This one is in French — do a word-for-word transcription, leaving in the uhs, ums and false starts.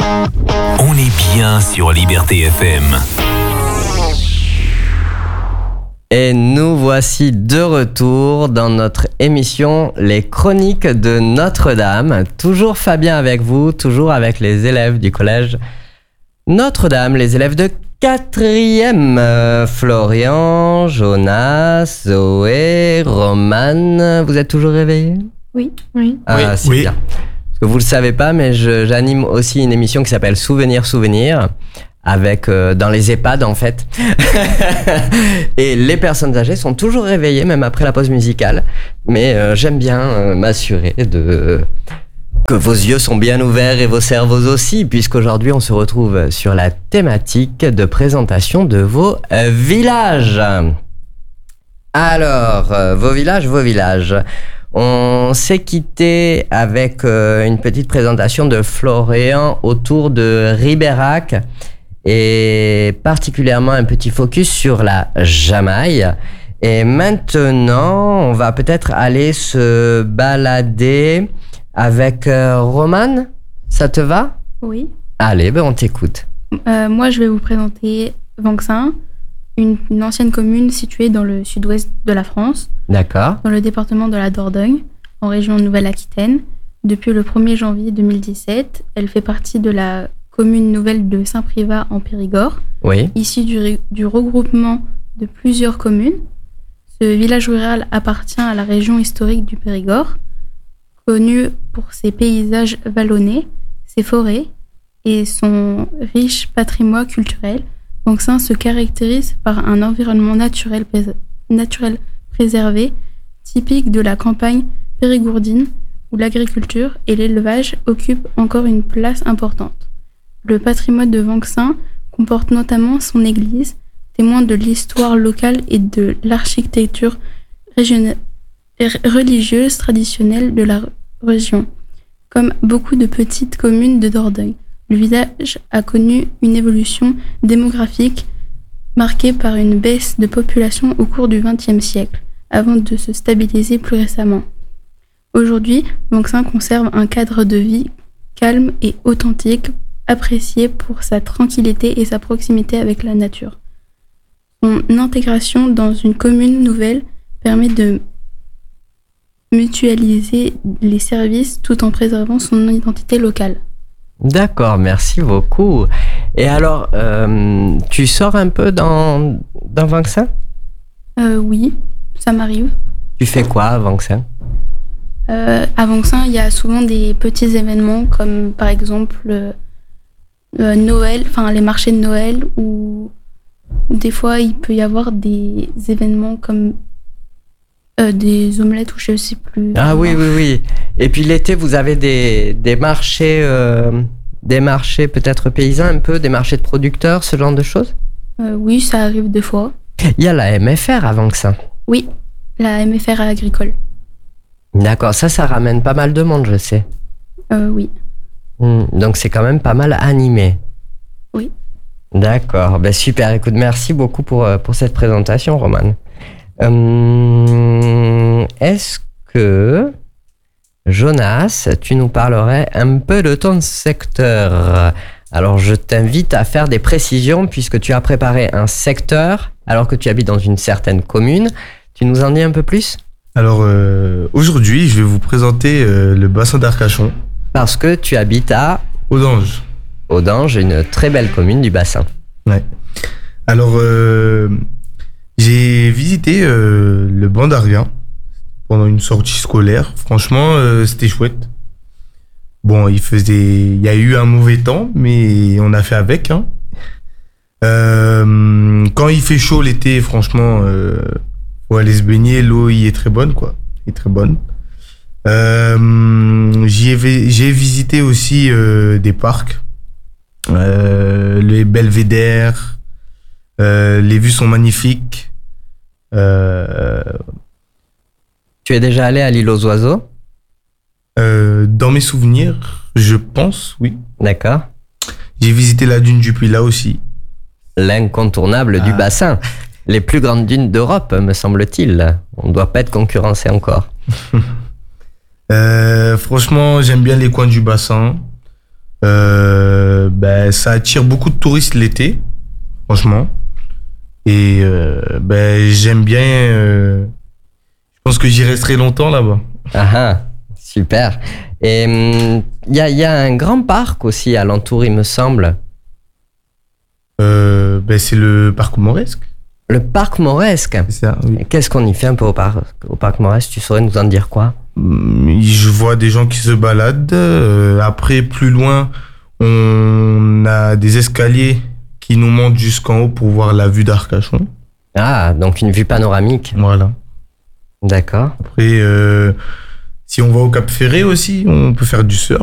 On est bien sur Liberté F M. Et nous voici de retour dans notre émission Les Chroniques de Notre-Dame. Toujours Fabien avec vous, toujours avec les élèves du collège Notre-Dame, les élèves de quatrième. Euh, Florian, Jonas, Zoé, Romane, vous êtes toujours réveillés ? Oui. Oui. Ah, oui. c'est oui. bien. Parce que vous le savez pas, mais je, j'anime aussi une émission qui s'appelle Souvenir, Souvenir. Avec euh, dans les EHPAD en fait. Et les personnes âgées sont toujours réveillées même après la pause musicale, mais euh, j'aime bien euh, m'assurer de que vos yeux sont bien ouverts et vos cerveaux aussi, puisqu'aujourd'hui on se retrouve sur la thématique de présentation de vos euh, villages. Alors euh, vos villages, vos villages. On s'est quitté avec euh, une petite présentation de Florian autour de Ribérac, et particulièrement un petit focus sur la Jamaïque. Et maintenant, on va peut-être aller se balader avec euh, Romane. Ça te va ? Oui. Allez, ben on t'écoute. Euh, moi, je vais vous présenter Vanxin, une, une ancienne commune située dans le sud-ouest de la France, D'accord. dans le département de la Dordogne, en région Nouvelle-Aquitaine. Depuis le premier janvier deux mille dix-sept, elle fait partie de la commune nouvelle de Saint-Privat en Périgord, Oui. issue du, du regroupement de plusieurs communes. Ce village rural appartient à la région historique du Périgord, connue pour ses paysages vallonnés, ses forêts et son riche patrimoine culturel. Vanxin se caractérise par un environnement naturel, naturel préservé, typique de la campagne périgourdine, où l'agriculture et l'élevage occupent encore une place importante. Le patrimoine de Vanxin comporte notamment son église, témoin de l'histoire locale et de l'architecture régionale, religieuse traditionnelle de la région. Comme beaucoup de petites communes de Dordogne, le village a connu une évolution démographique marquée par une baisse de population au cours du vingtième siècle, avant de se stabiliser plus récemment. Aujourd'hui, Vanxin conserve un cadre de vie calme et authentique, apprécié pour sa tranquillité et sa proximité avec la nature. Son intégration dans une commune nouvelle permet de mutualiser les services tout en préservant son identité locale. D'accord, merci beaucoup. Et alors, euh, tu sors un peu dans, dans Vanxin ? Euh, oui, ça m'arrive. Tu fais quoi à Vanxin ? Euh, à Vanxin, il y a souvent des petits événements comme par exemple euh, euh, Noël, enfin les marchés de Noël, ou des fois il peut y avoir des événements comme euh, des omelettes ou je sais plus. Ah oui, oui, oui. Et puis l'été, vous avez des, des marchés, euh, des marchés peut-être paysans un peu, des marchés de producteurs, ce genre de choses ? Euh, oui, ça arrive des fois. Il y a la M F R à Vanxin. Oui, la M F R agricole. D'accord, ça, ça ramène pas mal de monde, je sais. Euh, oui. Mmh, donc c'est quand même pas mal animé. Oui. D'accord, ben super. Écoute, merci beaucoup pour, pour cette présentation, Romane. Hum, est-ce que, Jonas, tu nous parlerais un peu de ton secteur ? Alors, je t'invite à faire des précisions puisque tu as préparé un secteur alors que tu habites dans une certaine commune. Tu nous en dis un peu plus ? Alors, euh, aujourd'hui, je vais vous présenter euh, le bassin d'Arcachon. Parce que tu habites à Audange. Audange, une très belle commune du bassin. Ouais. Alors, euh, j'ai visité euh, le banc d'Arguin pendant une sortie scolaire. Franchement, euh, c'était chouette. Bon, il faisait, il y a eu un mauvais temps, mais on a fait avec. Hein. Euh, quand il fait chaud l'été, franchement, euh, faut aller se baigner. L'eau, y est très bonne, quoi. Elle est très bonne. Euh, j'y ai, j'ai visité aussi euh, des parcs, euh, les belvédères. Euh, les vues sont magnifiques. Euh, Tu es déjà allé à l'île aux oiseaux ? euh, dans mes souvenirs, je pense, oui. D'accord. J'ai visité la dune du Puy-là aussi. L'incontournable Ah. du bassin. Les plus grandes dunes d'Europe, me semble-t-il. On ne doit pas être concurrencé encore. Euh, franchement, j'aime bien les coins du bassin. Euh, ben, ça attire beaucoup de touristes l'été, franchement. Et euh, ben, j'aime bien. Euh, je pense que j'y resterai longtemps là-bas. Ah ah, super. Et il y, y a un grand parc aussi alentour, il me semble. Euh, ben, c'est le parc Mauresque. Le parc Mauresque. C'est ça, oui. Qu'est-ce qu'on y fait un peu au parc, au parc Mauresque? Tu saurais nous en dire quoi? Je vois des gens qui se baladent. Euh, après, plus loin, on a des escaliers qui nous montent jusqu'en haut pour voir la vue d'Arcachon. Ah, donc une vue panoramique. Voilà. D'accord. Après, euh, si on va au Cap Ferré aussi, on peut faire du surf.